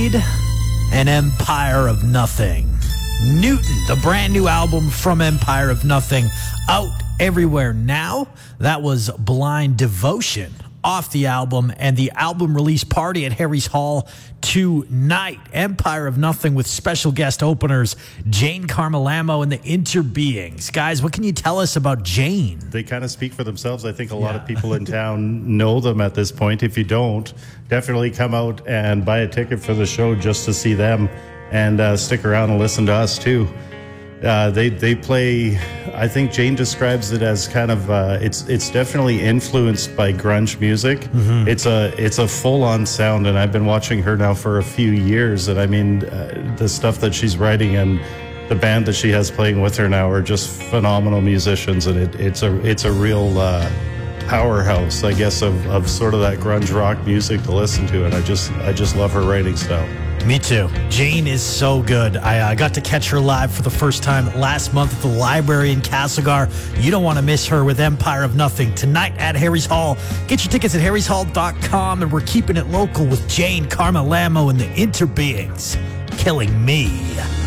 Slide and Empire of Nothing. Newton, the brand new album from Empire of Nothing, out everywhere now. That was Blind Devotion off the album, and the album release party at Harry's Hall tonight. Empire of Nothing with special guest openers Jane Carmilamo and the Interbeings. Guys, what can you tell us about Jane? They kind of speak for themselves. I think a lot of people in town know them at this point. If you don't, definitely come out and buy a ticket for the show just to see them, and stick around and listen to us too. They play, I think Jane describes it as kind of, it's definitely influenced by grunge music. Mm-hmm. It's a full-on sound, and I've been watching her now for a few years, and I mean, the stuff that she's writing and the band that she has playing with her now are just phenomenal musicians, and it's a real powerhouse, I guess, of sort of that grunge rock music to listen to, and I just love her writing style. Me too. Jane is so good. I got to catch her live for the first time last month at the library in Castlegar. You don't want to miss her with Empire of Nothing tonight at Harry's Hall. Get your tickets at harryshall.com, and we're keeping it local with Jane Carmilamo and the Interbeings. Killing Me.